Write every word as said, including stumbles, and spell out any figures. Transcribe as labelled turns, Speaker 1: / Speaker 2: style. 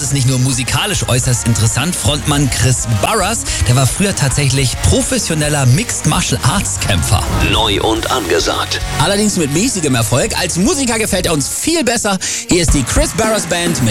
Speaker 1: ist nicht nur musikalisch äußerst interessant. Frontmann Chris Barras, der war früher tatsächlich professioneller Mixed Martial Arts Kämpfer.
Speaker 2: Neu und angesagt.
Speaker 1: Allerdings mit mäßigem Erfolg. Als Musiker gefällt er uns viel besser. Hier ist die Chris Barras Band mit